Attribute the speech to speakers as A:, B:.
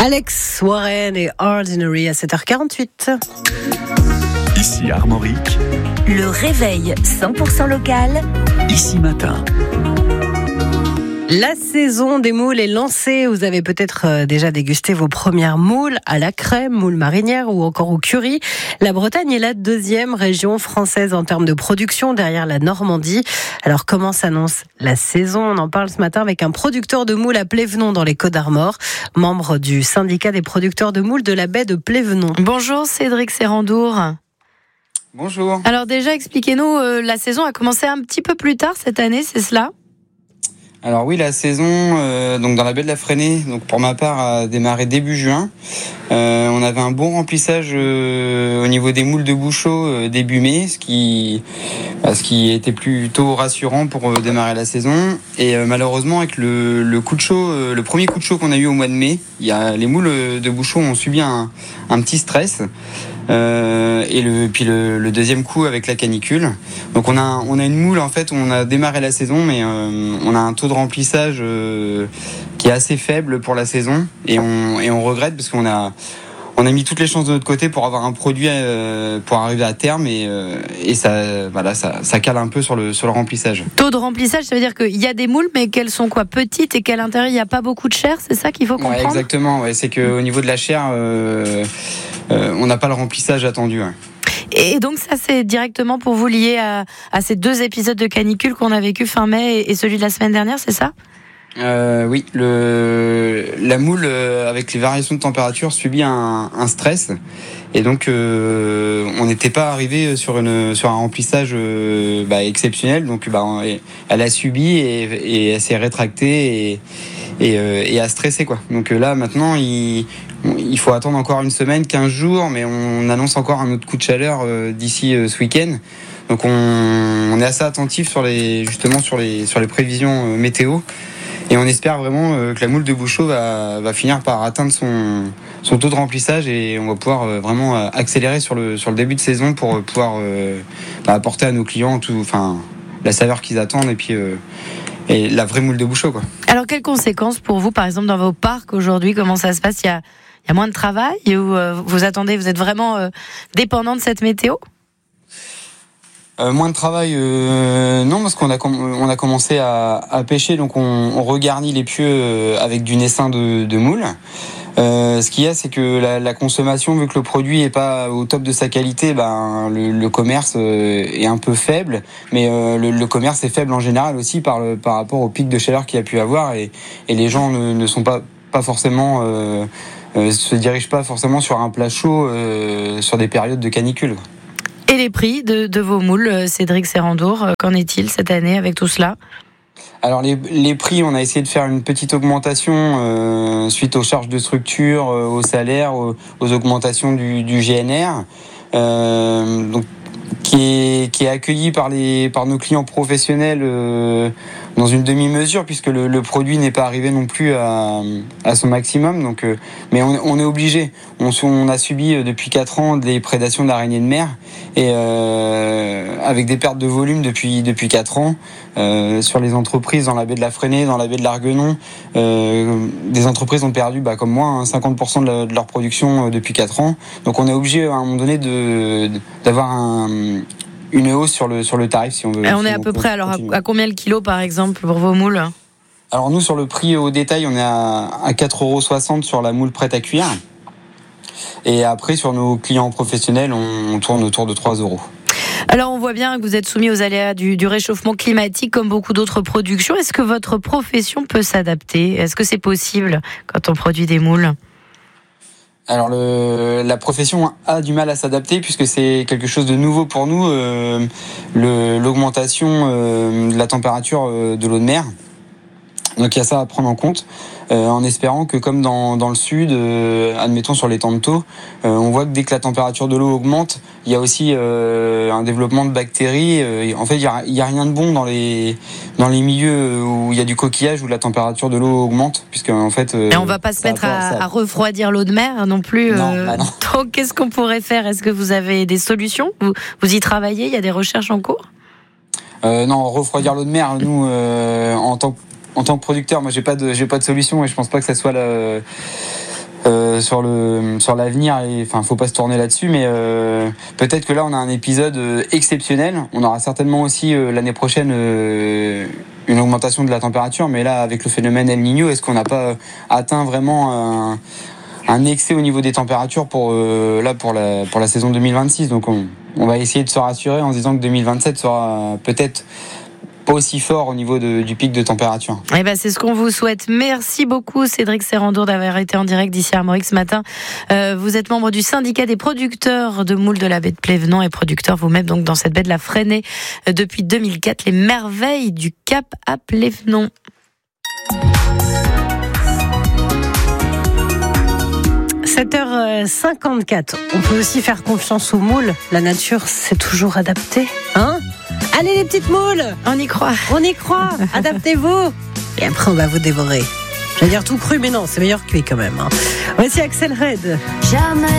A: Alex Warren et Ordinary à 7h48.
B: Ici Armorique.
C: Le réveil 100% local.
B: Ici Matin.
A: La saison des moules est lancée. Vous avez peut-être déjà dégusté vos premières moules à la crème, moules marinières ou encore au curry. La Bretagne est la deuxième région française en termes de production derrière la Normandie. Alors comment s'annonce la saison ? On en parle ce matin avec un producteur de moules à Plévenon dans les Côtes-d'Armor, membre du syndicat des producteurs de moules de la baie de Plévenon.
D: Bonjour Cédric Serrandour.
E: Bonjour.
D: Alors déjà, expliquez-nous, la saison a commencé un petit peu plus tard cette année, c'est cela ?
E: Alors oui, la saison donc dans la baie de la Fresnay, donc pour ma part, a démarré début juin. On avait un bon remplissage au niveau des moules de Bouchot début mai, ce qui était plutôt rassurant pour démarrer la saison. Et malheureusement, avec le coup de chaud, le premier coup de chaud qu'on a eu au mois de mai, les moules de Bouchot ont subi un petit stress. Et le deuxième coup avec la canicule. Donc on a une moule en fait où on a démarré la saison, mais on a un taux de remplissage qui est assez faible pour la saison et on regrette parce qu'on a mis toutes les chances de notre côté pour avoir un produit pour arriver à terme et ça cale un peu sur le remplissage.
D: Taux de remplissage, ça veut dire qu'il y a des moules, mais qu'elles sont quoi, petites et qu'à l'intérieur il n'y a pas beaucoup de chair, c'est ça qu'il faut comprendre ?
E: Ouais, exactement. Ouais, c'est qu'au niveau de la chair, on n'a pas le remplissage attendu. Ouais.
D: Et donc ça, c'est directement pour vous lié à ces deux épisodes de canicule qu'on a vécu fin mai et celui de la semaine dernière, c'est ça ?
E: Oui, la moule avec les variations de température subit un stress et donc on n'était pas arrivé sur un remplissage exceptionnel, donc elle a subi et elle s'est rétractée et a stressé quoi. Donc là maintenant il faut attendre encore une semaine, 15 jours, mais on annonce encore un autre coup de chaleur d'ici ce week-end. Donc on est assez attentif sur les prévisions météo. Et on espère vraiment que la moule de Bouchot va finir par atteindre son taux de remplissage et on va pouvoir vraiment accélérer sur le début de saison pour pouvoir apporter à nos clients la saveur qu'ils attendent et la vraie moule de Bouchot, quoi.
D: Alors quelles conséquences pour vous, par exemple, dans vos parcs aujourd'hui ? Comment ça se passe ? Il y a moins de travail ou vous êtes vraiment dépendant de cette météo ?
E: Moins de travail, non, parce qu'on a commencé à pêcher, donc on regarnit les pieux avec du naissin de moule. Ce qu'il y a, c'est que la consommation, vu que le produit est pas au top de sa qualité, le commerce est un peu faible, mais le commerce est faible en général aussi par rapport au pic de chaleur qu'il y a pu avoir et les gens ne sont pas forcément se dirigent pas forcément sur un plat chaud sur des périodes de canicule.
D: Et les prix de vos moules, Cédric Serrandour, qu'en est-il cette année avec tout cela ?
E: Alors les prix, on a essayé de faire une petite augmentation suite aux charges de structure, aux salaires, aux augmentations du GNR, donc qui est accueilli par nos clients professionnels dans une demi-mesure puisque le produit n'est pas arrivé non plus à son maximum. Donc, mais on est obligé. On a subi depuis 4 ans des prédations d'araignées de mer et avec des pertes de volume depuis 4 ans sur les entreprises dans la baie de la Fresnay, dans la baie de l'Arguenon. Des entreprises ont perdu, comme moi, 50% de leur production depuis 4 ans. Donc on est obligé à un moment donné d'avoir une hausse sur le tarif si on veut.
D: Et on est à peu près alors à combien le kilo par exemple pour vos moules ?
E: Alors nous sur le prix au détail on est à 4,60 € sur la moule prête à cuire. Et après sur nos clients professionnels on tourne autour de 3 €.
D: Alors on voit bien que vous êtes soumis aux aléas du réchauffement climatique comme beaucoup d'autres productions. Est-ce que votre profession peut s'adapter ? Est-ce que c'est possible quand on produit des moules ?
E: Alors la profession a du mal à s'adapter puisque c'est quelque chose de nouveau pour nous, l'augmentation de la température de l'eau de mer. Donc il y a ça à prendre en compte, en espérant que comme dans le sud, admettons sur les Tantos, on voit que dès que la température de l'eau augmente, il y a aussi un développement de bactéries. En fait, il y a rien de bon dans les milieux où il y a du coquillage où la température de l'eau augmente, puisque en fait.
D: Et on va pas se mettre à refroidir l'eau de mer non plus.
E: Non.
D: Donc qu'est-ce qu'on pourrait faire ? Est-ce que vous avez des solutions ? Vous y travaillez ? Il y a des recherches en cours ?
E: Non, refroidir l'eau de mer, nous en tant que producteur, moi j'ai pas de solution et je pense pas que ça soit sur l'avenir, enfin faut pas se tourner là-dessus, mais peut-être que là on a un épisode exceptionnel. On aura certainement aussi l'année prochaine une augmentation de la température, mais là avec le phénomène El Niño, est-ce qu'on n'a pas atteint vraiment un excès au niveau des températures pour la saison 2026? Donc on va essayer de se rassurer en se disant que 2027 sera peut-être pas aussi fort au niveau du pic de température.
D: Eh ben, c'est ce qu'on vous souhaite. Merci beaucoup Cédric Serrandour d'avoir été en direct d'ici Armorique ce matin. Vous êtes membre du syndicat des producteurs de moules de la baie de Plévenant et producteur vous-même donc dans cette baie de la Fresnay depuis 2004. Les merveilles du Cap à Plévenant. «
A: 7h54. On peut aussi faire confiance aux moules. La nature s'est toujours adaptée. Hein ? Allez les petites moules,
D: on y croit.
A: On y croit. Adaptez-vous. Et après on va vous dévorer. J'allais dire tout cru, mais non, c'est meilleur cuit quand même. Voici Axel Red.
C: Jamais